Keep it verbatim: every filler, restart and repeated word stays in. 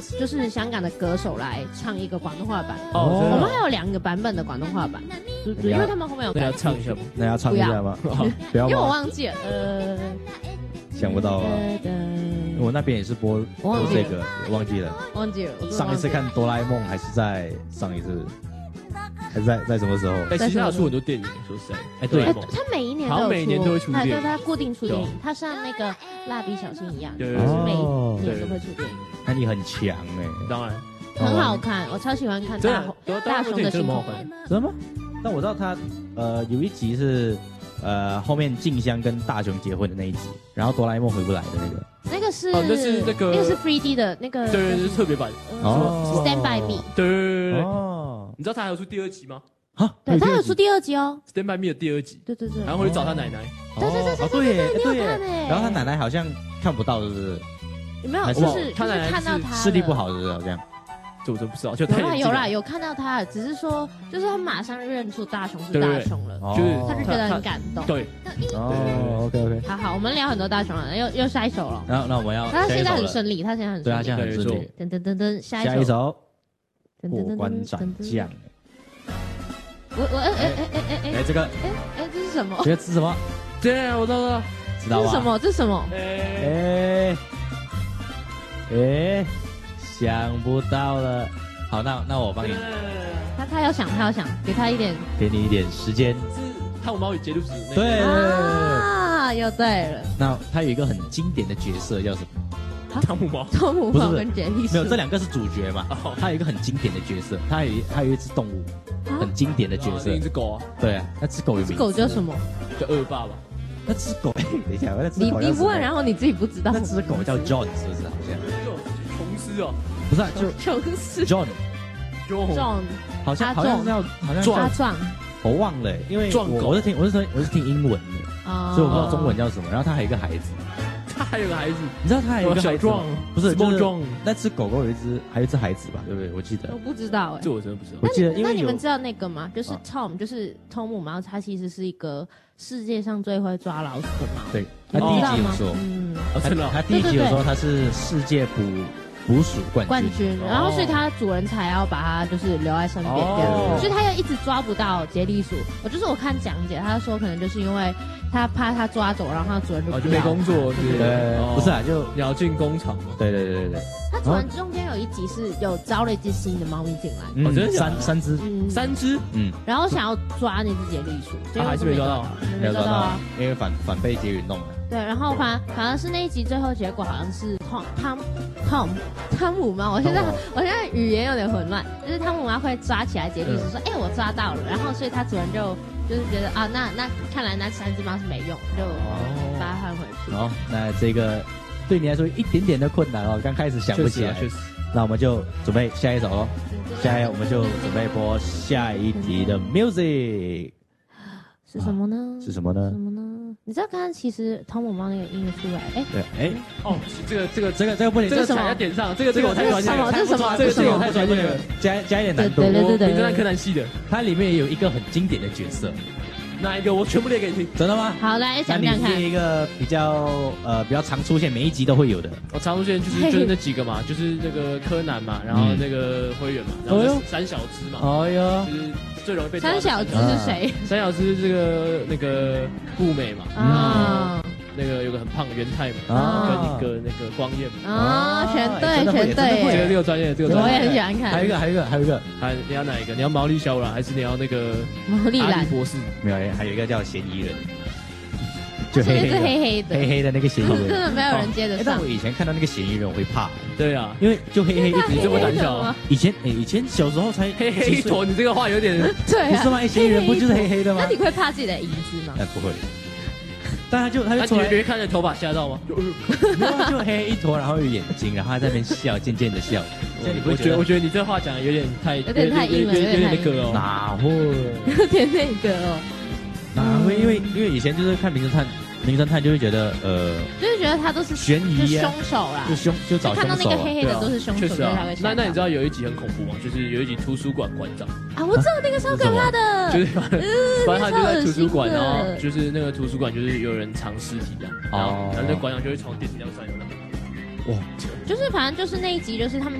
就是香港的歌手来唱一个广东话版。 哦， 我们还有两个版本的广东话版，对对，因为他们后面有改。 那要唱一下吗？ 那要唱一下吗？不要， 因为我忘记了，呃， 想不到啊。我那边也是播播这个，忘记了， 忘记了。 上一次看哆啦 A 梦还是在上一次。还是在在什么时候？ 哎，其实他出很多电影，说实在， 哎，对， 他每一年都有出， 每年都会出电影， 对，他固定出电影，他像那个蜡笔小新一样， 就是每一年都会出电影。 那你很强哎， 当然， 很好看，我超喜欢看大大雄的星空。 真的吗？但我知道他呃有一集是呃后面静香跟大雄结婚的那一集，然后哆啦 A 梦回不来的那个。 那个是， 哦，那是那个， 那个是 三 D 的那个， 对，是特别版。 哦 ，Stand by Me。 对对对对。哦，你知道他还有出第二集吗？ 啊， 对，他有出第二集哦。 Stand by Me 的第二集。 对对对。 然后回去找他奶奶。 对对对对对对对。 然后他奶奶好像看不到，是不是？ 有没有？就是他奶奶看到他视力不好，是不是好像？ 这我真不知道，就有啦有啦，有看到他，只是说就是他马上认出大雄是大雄了， 就是他就觉得很感动。 对， 哦 ，OK OK。 好好，我们聊很多大雄了，又又下一首了。 然后那我们要， 他现在很顺利，他现在很对，他现在很顺利。 噔噔噔噔，下一首， 过关斩将。 我我哎哎哎哎哎哎，这个， 哎哎，这是什么？ 觉得是什么？ 对，我知道， 知道这是什么？这是什么？ 哎哎，想不到了。好，那那我帮你。 他他要想，他要想，给他一点， 给你一点时间。 是汤姆猫与杰路斯。 对啊，又对了。 那他有一个很经典的角色叫什么？ 汤姆猫。 汤姆猫跟杰利鼠。 没有，这两个是主角嘛。他有一个很经典的角色，他有还有一只动物，很经典的角色。 一只狗啊。 对啊，那只狗有名字。 狗叫什么？ 叫恶霸吧。 那只狗，等一下，那只狗你你问，然后你自己不知道。 那只狗叫 John， 是不是？好像。 琼斯哦。 不是，就琼斯。 John。 壮， 好像好像叫好像叫壮， 我忘了，因为我我是听我是听我是听英文的，所以我不知道中文叫什么。然后他还有一个孩子， 他还有个孩子， 你知道他还有一个小壮， 不是就是壮， 那只狗狗有一只还有一只孩子吧，对不对？我记得， 我不知道哎， 这我真的不知道。 我记得，因为那你们知道那个吗？就是 Tom， 就是汤姆猫，它其实是一个世界上最会抓老鼠的猫。 对，他第一集有说， 嗯， 真的，他第一集有说他是世界捕。捕鼠冠军， 冠军，然后所以它主人才要把它就是留在身边这样，所以它又一直抓不到杰利鼠。我就是我看讲解，他说可能就是因为他怕他抓走，然后他主人就就没工作， 对，不是啊，就鸟进工厂嘛。 对对对对对。 他主人中间有一集是有招了一只新的猫咪进来， 哦，真的三三只， 三只， 嗯， 然后想要抓那只杰利鼠， 他还是没抓到， 没抓到啊， 因为反反被杰宇弄了。 对，然后反反而是那一集最后结果好像是汤汤汤汤姆猫，我现在我现在语言有点混乱，就是汤姆猫会抓起来杰利鼠说，哎，我抓到了，然后所以他主人就就是觉得啊，那那看来那三只猫是没用，就把它换回去。 好，那这个对你来说一点点的困难哦，刚开始想不起来，那我们就准备下一首喽，下一我们就准备播下一题的 music。 是什么呢？ 是什么呢？ 什么呢？你知道刚刚其实汤姆猫那个音乐出来，哎， 对，哎， 哦，这个这个这个这个不能， 这个踩在点上，这个这个我太专业了， 这是什么？ 这个这个我太专业了， 加加一点难度。 对对对对， 名侦探柯南系的， 它里面也有一个很经典的角色， 哪一个？我全部列给你听， 真的吗？ 好，来讲讲看。 那你列一个比较呃比较常出现，每一集都会有的。 我常出现就是就是那几个嘛，就是那个柯南嘛，然后那个灰原嘛，然后三小只嘛， 哦哟， 就是。最容易被三小只是谁？ 三小只这个那个步美嘛，啊，那个有个很胖的元太嘛，啊，跟一个那个光彦嘛， 啊，全对全对， 这个这个专业，这个我也很喜欢看。 还有一个还有一个还有一个， 还你要哪一个？你要毛利小五郎还是你要那个毛利兰博士？ 没有，还有一个叫嫌疑人。 就黑黑的黑黑的黑黑的那个嫌疑人， 真的没有人接得上。 但我以前看到那个嫌疑人我会怕。 对啊， 因为就黑黑一你这么胆小。 以前诶，以前小时候才黑黑一坨，你这个话有点对， 不是吗？嫌疑人不就是黑黑的吗？ 那你会怕自己的影子吗？ 哎，不会。但他就他就出来， 你会看着头发吓到吗？ 就黑黑一坨，然后有眼睛，然后他在那边笑，渐渐的笑。 我觉得我觉得你这话讲的有点太有点太硬了，有点那个哦。 哪会？ 有点那个哦。 哪会？因为因为以前就是看名侦探。名侦探就会觉得，呃， 就是觉得他都是悬疑啊，凶手啦， 就凶就找凶手， 看到那个黑黑的都是凶手， 确实啊。那那你知道有一集很恐怖吗？就是有一集图书馆馆长啊，我知道那个超可怕的， 就是反正他就在图书馆，然后就是那个图书馆就是有人藏尸体这样，然后然后那馆长就会从电梯上上来。 哇， 就是反正就是那一集，就是他们